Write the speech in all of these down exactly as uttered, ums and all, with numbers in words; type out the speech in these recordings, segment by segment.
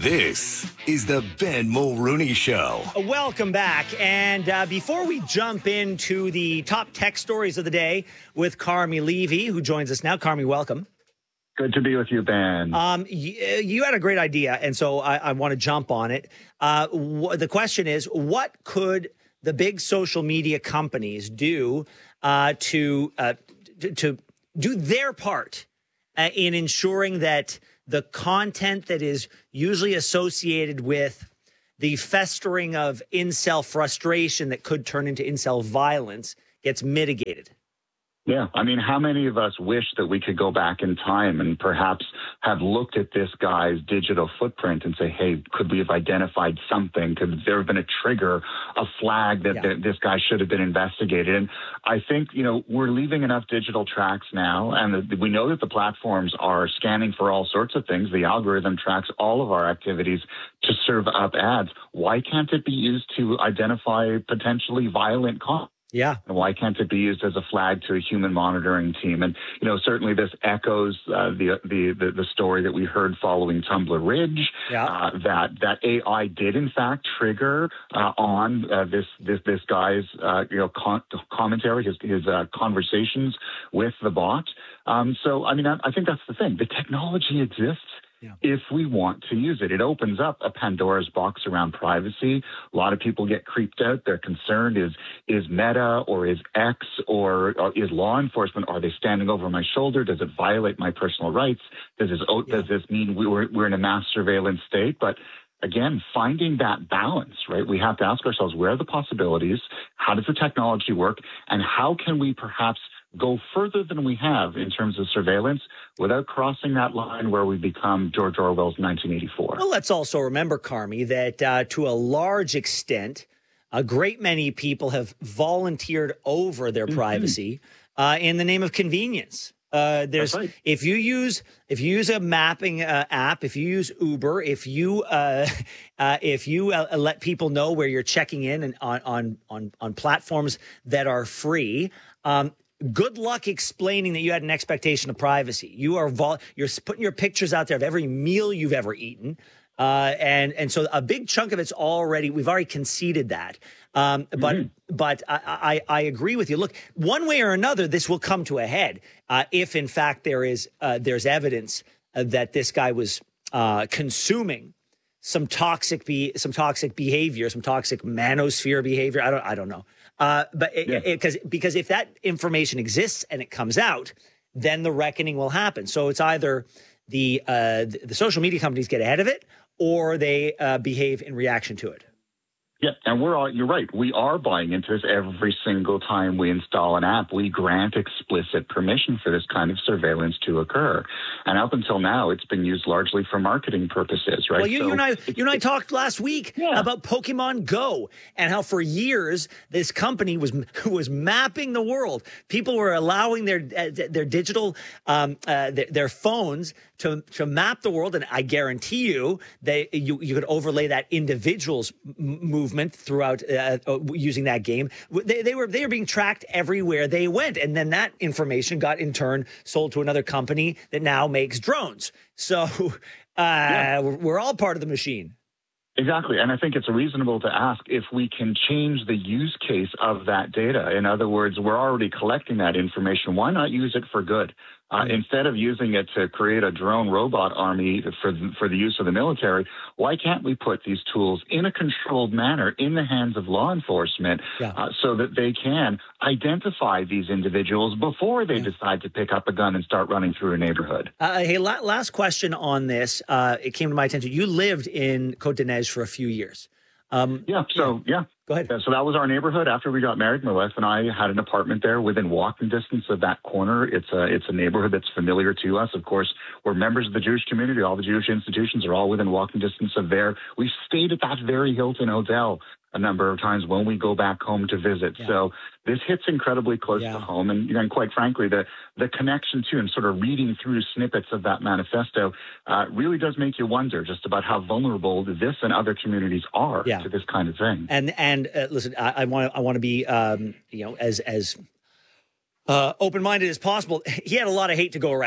This is the Ben Mulrooney Show. Welcome back. And uh, before we jump into the top tech stories of the day with Carmi Levy, who joins us now. Carmi, welcome. Good to be with you, Ben. Um, you, you had a great idea, and so I, I want to jump on it. Uh, wh- the question is, what could the big social media companies do uh, to, uh, to to do their part uh, in ensuring that the content that is usually associated with the festering of incel frustration that could turn into incel violence gets mitigated? Yeah. I mean, how many of us wish that we could go back in time and perhaps have looked at this guy's digital footprint and say, hey, could we have identified something? Could there have been a trigger, a flag that, Yeah. that this guy should have been investigated? And I think, you know, we're leaving enough digital tracks now, and the, we know that the platforms are scanning for all sorts of things. The algorithm tracks all of our activities to serve up ads. Why can't it be used to identify potentially violent content? Yeah. And why can't it be used as a flag to a human monitoring team? And, you know, certainly this echoes uh, the, the, the the story that we heard following Tumblr Ridge, Yeah. uh, that that A I did, in fact, trigger uh, on uh, this, this this guy's, uh, you know, con- commentary, his, his uh, conversations with the bot. Um, so, I mean, I, I think that's the thing. The technology exists. Yeah. If we want to use it. It opens up a Pandora's box around privacy. A lot of people get creeped out. They're concerned, is is Meta or is X or, or is law enforcement, are they standing over my shoulder? Does it violate my personal rights? Does this, Yeah. does this mean we were, we're in a mass surveillance state? But again, finding that balance, right? We have to ask ourselves, where are the possibilities? How does the technology work? And how can we perhaps go further than we have in terms of surveillance without crossing that line where we become George Orwell's nineteen eighty-four. Well, let's also remember, Carmi, that uh, to a large extent, a great many people have volunteered over their Mm-hmm. privacy uh, in the name of convenience. Uh, there's That's right. if you use if you use a mapping uh, app, if you use Uber, if you uh, uh, if you uh, let people know where you're checking in and on on on, on platforms that are free. Um, Good luck explaining that you had an expectation of privacy. You are vol- you're putting your pictures out there of every meal you've ever eaten, uh, and and so a big chunk of it's already we've already conceded that. Um, but mm-hmm. but I, I I agree with you. Look, one way or another, this will come to a head uh, if in fact there is uh, there's evidence uh, that this guy was uh, consuming some toxic be some toxic behavior, some toxic manosphere behavior. I don't I don't know. Uh, but it, Yeah. it, cause, because if that information exists and it comes out, then the reckoning will happen. So it's either the uh, the, the social media companies get ahead of it or they uh, behave in reaction to it. Yeah, and we're all, you're right. We are buying into this every single time we install an app. We grant explicit permission for this kind of surveillance to occur. And up until now, it's been used largely for marketing purposes, right? Well, you, so you and I, you and I talked last week Yeah. about Pokemon Go and how for years this company was was mapping the world. People were allowing their uh, their digital um, uh, their, their phones to to map the world, and I guarantee you they you you could overlay that individual's m- movement throughout uh, uh, using that game. They they were they were being tracked everywhere they went, and then that information got in turn sold to another company that now makes drones. So uh, Yeah. we're, we're all part of the machine. Exactly. And I think it's reasonable to ask if we can change the use case of that data. In other words, we're already collecting that information. Why not use it for good? Uh, Mm-hmm. Instead of using it to create a drone robot army for the, for the use of the military, why can't we put these tools in a controlled manner in the hands of law enforcement Yeah. uh, so that they can identify these individuals before they Yeah. decide to pick up a gun and start running through a neighborhood? Uh, hey, la- last question on this. Uh, it came to my attention. You lived in Côte des Neiges for a few years. Um, Yeah. So, yeah. Go ahead. Yeah, so that was our neighborhood. After we got married, my wife and I had an apartment there within walking distance of that corner. It's a it's a neighborhood that's familiar to us. Of course, we're members of the Jewish community. All the Jewish institutions are all within walking distance of there. We've stayed at that very Hilton Hotel a number of times when we go back home to visit. Yeah. So this hits incredibly close Yeah. to home. And, you know, and quite frankly, the, the connection to and sort of reading through snippets of that manifesto uh, really does make you wonder just about how vulnerable this and other communities are Yeah. to this kind of thing. And and uh, listen, I, I want I want to be um, you know as as uh, open minded as possible. He had a lot of hate to go around.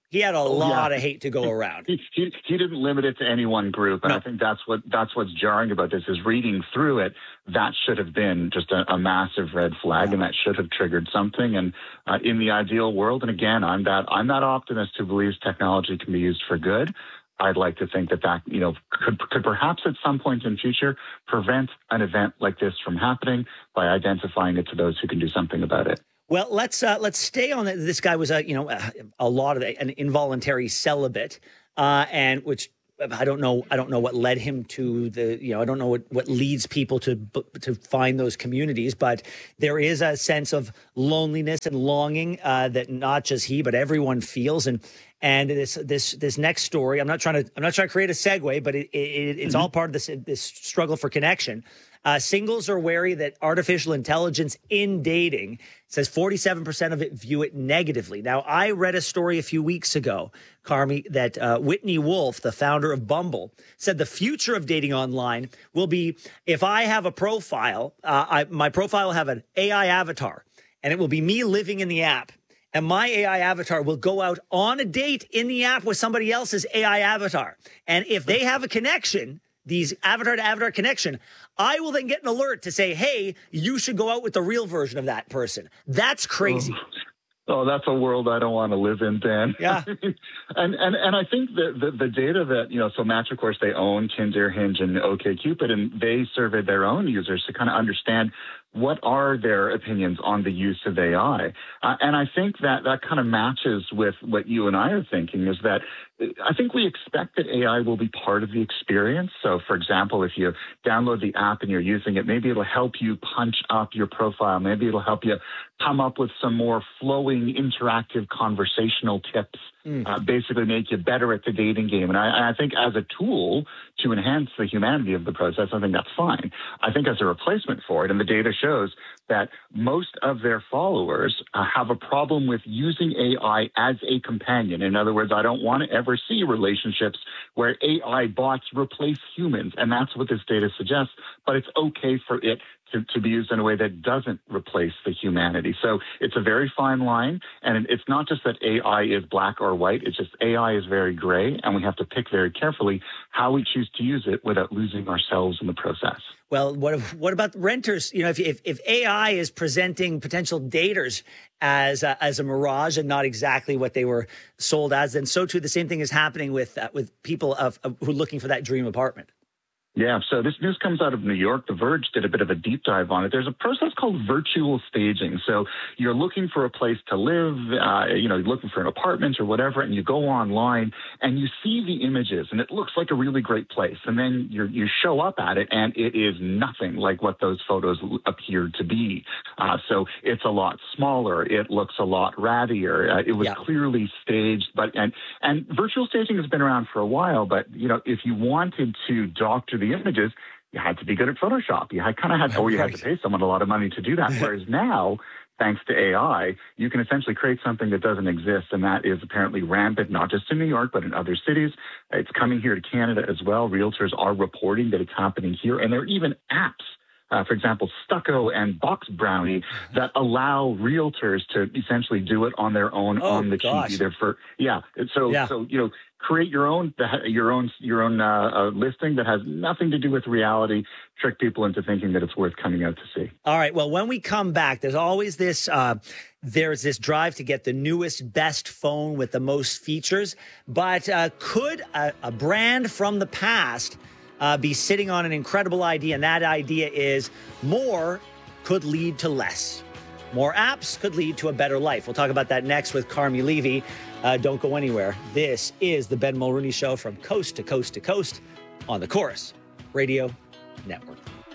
He had a Oh, lot yeah. of hate to go around. He, he, he didn't limit it to any one group, and No. I think that's what that's what's jarring about this. Is reading through it, that should have been just a, a massive red flag, Yeah. and that should have triggered something. And uh, in the ideal world, and again, I'm that I'm that optimist who believes technology can be used for good. I'd like to think that that you know could could perhaps at some point in future prevent an event like this from happening by identifying it to those who can do something about it. Well, let's uh, let's stay on it. This guy was a you know a, a lot of an involuntary celibate, uh, and which I don't know. I don't know what led him to the you know I don't know what, what leads people to to find those communities, but there is a sense of loneliness and longing uh, that not just he but everyone feels. And and this this this next story, I'm not trying to I'm not trying to create a segue, but it, it, it's mm-hmm. all part of this this struggle for connection. Uh, singles are wary that artificial intelligence in dating, says forty-seven percent of it view it negatively. Now, I read a story a few weeks ago, Carmi, that uh, Whitney Wolf, the founder of Bumble, said the future of dating online will be if I have a profile, uh, I, my profile will have an A I avatar, and it will be me living in the app. And my A I avatar will go out on a date in the app with somebody else's A I avatar. And if they have a connection, these avatar to avatar connection, I will then get an alert to say, hey, you should go out with the real version of that person. That's crazy. Oh, that's a world I don't want to live in, Dan. Yeah. and, and and I think that the, the data that, you know, so Match, of course, they own Tinder, Hinge, and OkCupid, and they surveyed their own users to kind of understand what are their opinions on the use of A I. Uh, and I think that that kind of matches with what you and I are thinking, is that I think we expect that A I will be part of the experience. So, for example, if you download the app and you're using it, maybe it'll help you punch up your profile. Maybe it'll help you come up with some more flowing, interactive, conversational tips, mm. uh, basically make you better at the dating game. And I, I think as a tool to enhance the humanity of the process, I think that's fine. I think as a replacement for it, and the data shows that most of their followers uh, have a problem with using A I as a companion. In other words, I don't want to ever see relationships where A I bots replace humans. And that's what this data suggests. But it's okay for it to, to be used in a way that doesn't replace the humanity. So it's a very fine line. And it's not just that A I is black or white. It's just A I is very gray. And we have to pick very carefully how we choose to use it without losing ourselves in the process. Well, what what about renters? You know, if if, if A I is presenting potential daters as a, as a mirage and not exactly what they were sold as, then so too the same thing is happening with uh, with people of, of who are looking for that dream apartment. Yeah, so this news comes out of New York. The Verge did a bit of a deep dive on it. There's a process called virtual staging. So you're looking for a place to live, uh, you know, you're looking for an apartment or whatever, and you go online and you see the images, and it looks like a really great place. And then you you show up at it, and it is nothing like what those photos appeared to be. Uh, so it's a lot smaller. It looks a lot rattier. Uh, it was yeah. clearly staged. But and and virtual staging has been around for a while. But you know, if you wanted to doctor the images, you had to be good at Photoshop. You had kind of had, or you had to pay someone a lot of money to do that. Whereas now, thanks to A I, you can essentially create something that doesn't exist, and that is apparently rampant, not just in New York, but in other cities. It's coming here to Canada as well. Realtors are reporting that it's happening here, and there are even apps. Uh, for example, Stucco and Box Brownie that allow realtors to essentially do it on their own oh, on the gosh. cheap. Either for yeah, so yeah. so you know, create your own your own your own uh, uh, listing that has nothing to do with reality. Trick people into thinking that it's worth coming out to see. All right. Well, when we come back, there's always this uh, there's this drive to get the newest, best phone with the most features. But uh, could a, a brand from the past Uh, be sitting on an incredible idea, and that idea is more could lead to less. More apps could lead to a better life. We'll talk about that next with Carmi Levy. Uh, don't go anywhere. This is the Ben Mulroney Show from coast to coast to coast on the Chorus Radio Network.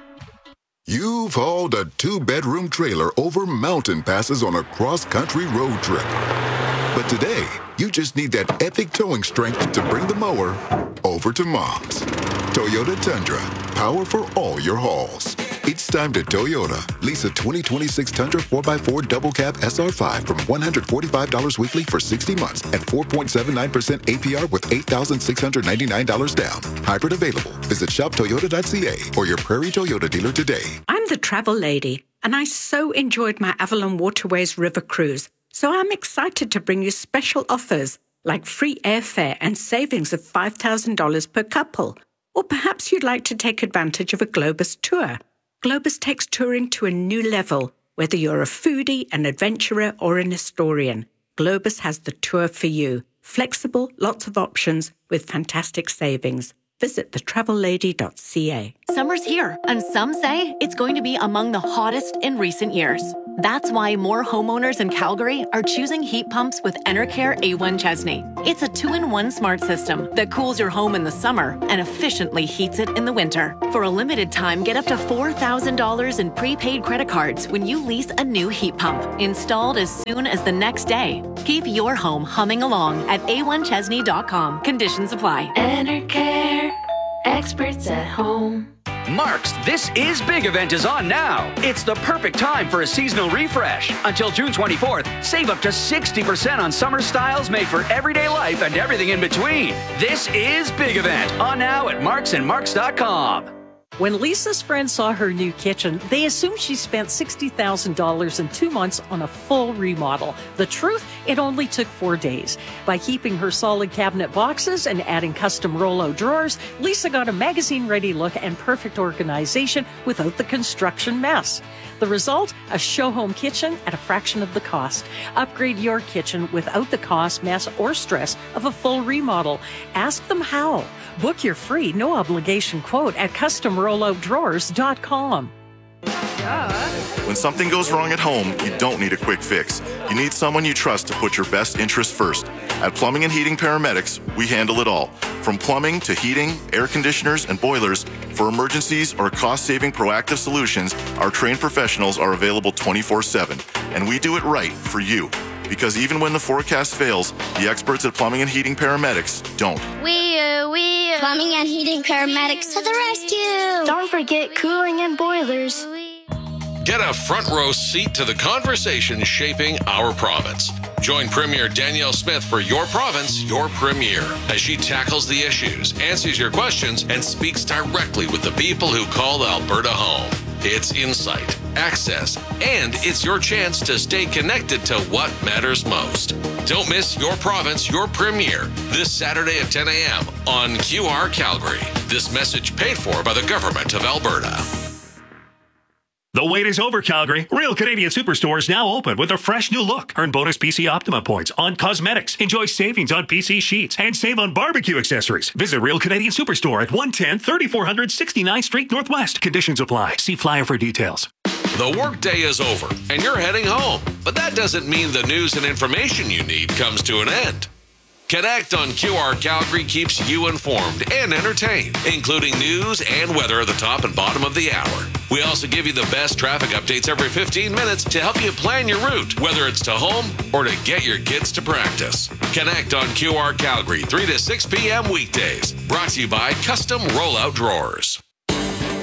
You've hauled a two-bedroom trailer over mountain passes on a cross-country road trip. But today, you just need that epic towing strength to bring the mower over to Mom's. Toyota Tundra, power for all your hauls. It's time to Toyota. Lease a twenty twenty-six Tundra four by four Double Cab S R five from one hundred forty-five dollars weekly for sixty months at four point seven nine percent A P R with eight thousand six hundred ninety-nine dollars down. Hybrid available. Visit shop toyota dot c a or your Prairie Toyota dealer today. I'm the travel lady, and I so enjoyed my Avalon Waterways River cruise. So I'm excited to bring you special offers. like free airfare and savings of five thousand dollars per couple. Or perhaps you'd like to take advantage of a Globus tour. Globus takes touring to a new level, whether you're a foodie, an adventurer, or an historian. Globus has the tour for you. Flexible, lots of options with fantastic savings. Visit the travel lady dot c a. Summer's here, and some say it's going to be among the hottest in recent years. That's why more homeowners in Calgary are choosing heat pumps with Enercare A one Chesney. It's a two-in-one smart system that cools your home in the summer and efficiently heats it in the winter. For a limited time, get up to four thousand dollars in prepaid credit cards when you lease a new heat pump, installed as soon as the next day. Keep your home humming along at a one chesney dot com. Conditions apply. Enercare, experts at home. Mark's This Is Big event is on now. It's the perfect time for a seasonal refresh. Until June twenty-fourth, save up to sixty percent on summer styles made for everyday life and everything in between. This Is Big event on now at marks and marks dot com. When Lisa's friends saw her new kitchen, they assumed she spent sixty thousand dollars in two months on a full remodel. The truth, it only took four days. By keeping her solid cabinet boxes and adding custom rollout drawers, Lisa got a magazine-ready look and perfect organization without the construction mess. The result? A show-home kitchen at a fraction of the cost. Upgrade your kitchen without the cost, mess, or stress of a full remodel. Ask them how. Book your free, no-obligation quote at custom rollout drawers dot com. When something goes wrong at home, you don't need a quick fix. You need someone you trust to put your best interests first. At Plumbing and Heating Paramedics, we handle it all. From plumbing to heating, air conditioners, and boilers, for emergencies or cost-saving proactive solutions, our trained professionals are available twenty-four seven. And we do it right for you. Because even when the forecast fails, the experts at Plumbing and Heating Paramedics don't. We, uh, we, uh, Plumbing and Heating Paramedics to the rescue! Don't forget cooling and boilers. Get a front row seat to the conversation shaping our province. Join Premier Danielle Smith for Your Province, Your Premier, as she tackles the issues, answers your questions, and speaks directly with the people who call Alberta home. It's insight, access, and it's your chance to stay connected to what matters most. Don't miss Your Province, Your Premier this Saturday at ten a.m. on Q R Calgary. This message paid for by the Government of Alberta. The wait is over, Calgary. Real Canadian Superstore is now open with a fresh new look. Earn bonus P C Optima points on cosmetics. Enjoy savings on P C sheets and save on barbecue accessories. Visit Real Canadian Superstore at one ten thirty-four hundred sixty-ninth Street Northwest. Conditions apply. See flyer for details. The workday is over and you're heading home. But that doesn't mean the news and information you need comes to an end. Connect on Q R Calgary keeps you informed and entertained, including news and weather at the top and bottom of the hour. We also give you the best traffic updates every fifteen minutes to help you plan your route, whether it's to home or to get your kids to practice. Connect on Q R Calgary, three to six p.m. weekdays. Brought to you by Custom Rollout Drawers.